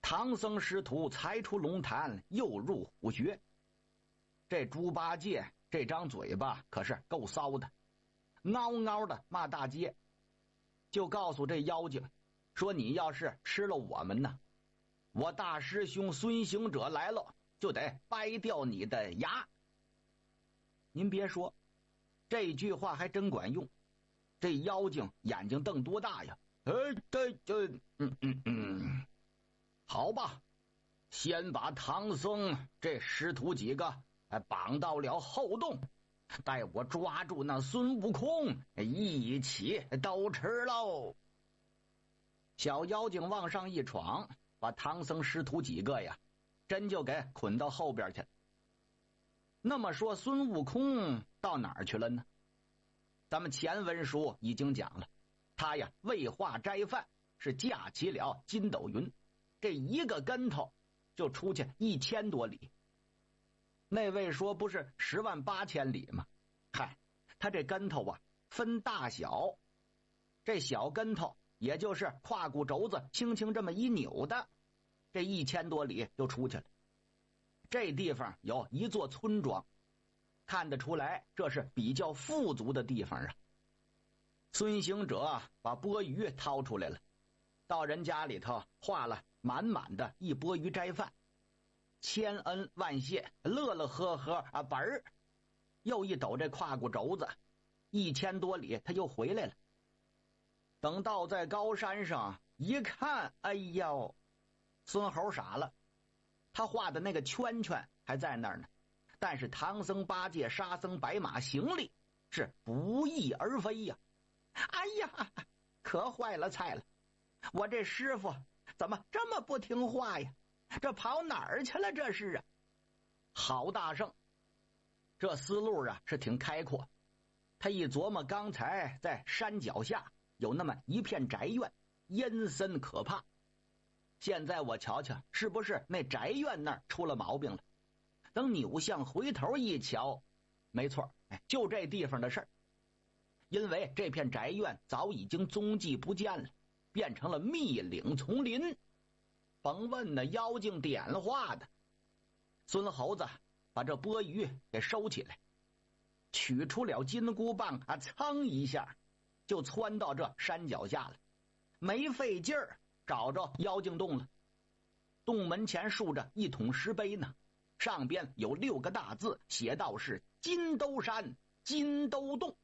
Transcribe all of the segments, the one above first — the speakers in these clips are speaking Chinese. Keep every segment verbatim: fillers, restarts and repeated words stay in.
唐僧师徒才出龙潭，又入虎穴。这猪八戒这张嘴巴可是够骚的，嗷嗷的骂大街，就告诉这妖精说：“你要是吃了我们呢，我大师兄孙行者来了，就得掰掉你的牙。”您别说，这句话还真管用。这妖精眼睛瞪多大呀？哎，这这，嗯嗯嗯，好吧，先把唐僧这师徒几个哎绑到了后洞，待我抓住那孙悟空，一起都吃喽。小妖精往上一闯，把唐僧师徒几个呀，真就给捆到后边去了。那么说孙悟空到哪儿去了呢？咱们前文书已经讲了，他呀为化斋饭，是架起了筋斗云，这一个跟头就出去一千多里。那位说不是十万八千里吗？嗨，他这跟头啊分大小，这小跟头也就是胯骨轴子轻轻这么一扭的，这一千多里就出去了。这地方有一座村庄，看得出来这是比较富足的地方啊。孙行者把钵盂掏出来了，到人家里头画了满满的一钵盂斋饭，千恩万谢，乐乐呵呵啊，本儿又一抖这胯骨轴子，一千多里他又回来了。等到在高山上一看，哎呦，孙猴傻了，他画的那个圈圈还在那儿呢，但是唐僧八戒沙僧白马行李是不翼而飞呀！哎呀，可坏了菜了，我这师傅怎么这么不听话呀？这跑哪儿去了这是啊？郝大圣这思路啊是挺开阔，他一琢磨，刚才在山脚下有那么一片宅院，阴森可怕，现在我瞧瞧是不是那宅院那儿出了毛病了。等扭向回头一瞧，没错，就这地方的事儿。因为这片宅院早已经踪迹不见了，变成了密岭丛林，甭问那妖精点化的。孙猴子把这钵盂给收起来，取出了金箍棒啊，噌一下就窜到这山脚下了，没费劲儿找着妖精洞了。洞门前竖着一桶石碑呢，上边有六个大字，写道是金兜山金兜洞。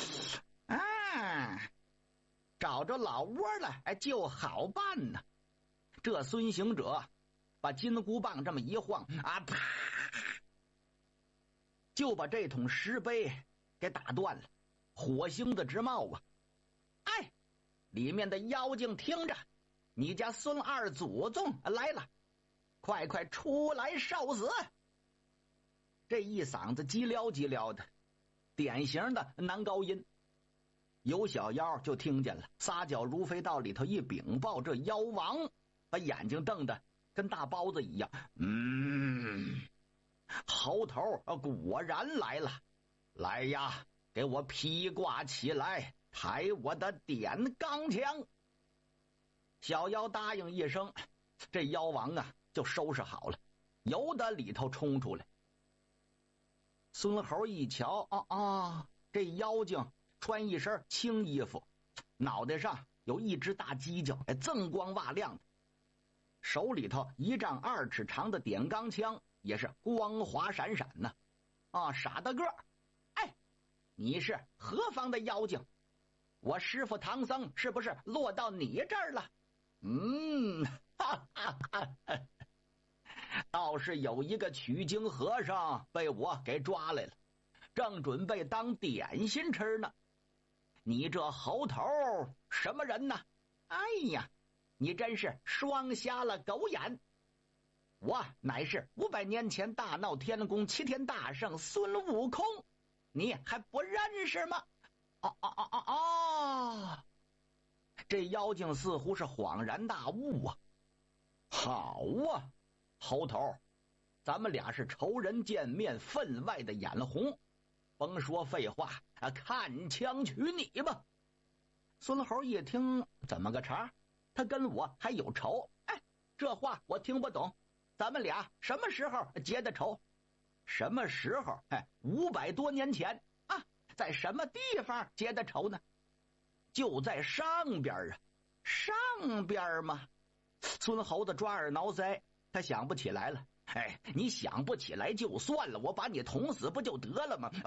啊，找着老窝了，哎，就好办呢。这孙行者把金箍棒这么一晃啊，啪，就把这桶石碑给打断了，火星子直冒啊！哎，里面的妖精听着，你家孙二祖宗来了，快快出来受死！这一嗓子叽撩叽撩的，典型的男高音。有小妖就听见了，撒脚如飞到里头一禀报，这妖王把眼睛瞪得跟大包子一样。嗯，猴头果然来了，来呀，给我披挂起来，抬我的点钢枪。小妖答应一声，这妖王啊就收拾好了，由得里头冲出来。孙猴一瞧，啊啊，这妖精穿一身青衣服，脑袋上有一只大犄角，锃光瓦亮的，手里头一丈二尺长的点钢枪也是光滑闪闪呢。啊，傻大个儿！哎，你是何方的妖精？我师父唐僧是不是落到你这儿了？嗯，哈哈哈哈，倒是有一个取经和尚被我给抓来了，正准备当点心吃呢。你这猴头什么人呢？哎呀，你真是双瞎了狗眼！我乃是五百年前大闹天宫齐天大圣孙悟空，你还不认识吗？哦哦哦哦哦！这妖精似乎是恍然大悟啊！好啊，猴头，咱们俩是仇人见面，分外的眼红。甭说废话啊，看枪取你吧！孙猴一听，怎么个茬？他跟我还有仇？哎， 这话我听不懂。咱们俩什么时候结的仇？什么时候？哎，五百多年前啊，在什么地方结的仇呢？就在上边啊，上边嘛。孙猴子抓耳挠腮，他想不起来了。哎，你想不起来就算了，我把你捅死不就得了吗？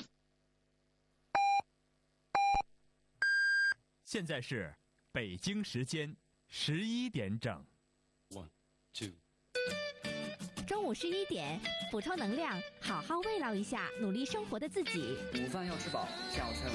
现在是北京时间十一点整。 One, two。 中午十一点，补充能量，好好慰劳一下努力生活的自己。 午饭要吃饱，下午才。